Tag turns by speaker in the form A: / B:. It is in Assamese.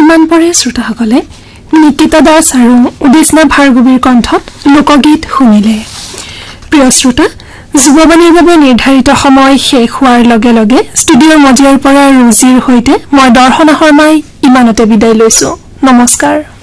A: ইমান পৰে শ্ৰোতাসকলে নিকিতা দাস আৰু উদিস্না ভাৰ্গৱীৰ কণ্ঠত লোকগীত শুনিলে। প্ৰিয় শ্ৰোতা, যুৱবাণীৰ বাবে নিৰ্ধাৰিত সময় শেষ হোৱাৰ লগে লগে ষ্টুডিঅ'ৰ মজিয়াৰ পৰা ৰুজিৰ সৈতে মই দৰ্শনা শৰ্মাই ইমানতে বিদায় লৈছো। নমস্কাৰ।